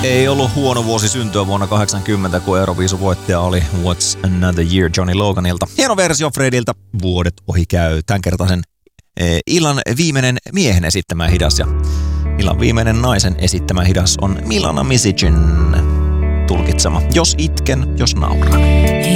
Ei ollut huono vuosi syntyä vuonna 80, kun Euroviisu-voittaja oli What's Another Year Johnny Loganilta. Hieno versio Frediltä, Vuodet ohi käy. Tämänkertaisen illan viimeinen miehen esittämä hidas ja illan viimeinen naisen esittämä hidas on Milana Misicin tulkitsema Jos itken, jos nauran.